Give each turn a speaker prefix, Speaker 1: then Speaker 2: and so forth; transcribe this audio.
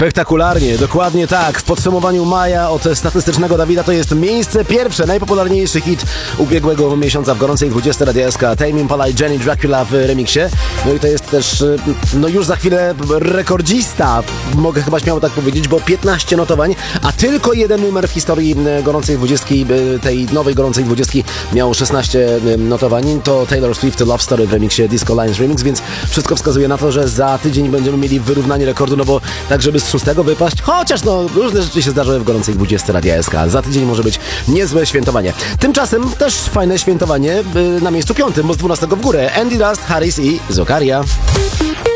Speaker 1: Spektakularnie, dokładnie tak. W podsumowaniu maja od statystycznego Dawida to jest miejsce pierwsze, najpopularniejszy hit ubiegłego miesiąca w gorącej 20 Radia SK. Tame Impala i Jenny Dracula w remiksie. No i to jest też, już za chwilę rekordzista, mogę chyba śmiało tak powiedzieć, bo 15 notowań, a tylko jeden numer w historii gorącej 20, tej nowej gorącej 20 miał 16 notowań. To Taylor Swift Love Story w remiksie Disco Lines Remix, więc wszystko wskazuje na to, że za tydzień będziemy mieli wyrównanie rekordu, no bo tak, żeby z 6 wypaść, chociaż różne rzeczy się zdarzały w gorącej 20 Radia SK. Za tydzień może być niezłe świętowanie. Tymczasem też fajne świętowanie na miejscu 5, bo z 12 w górę. Andy Dust, Harris i Zokaria.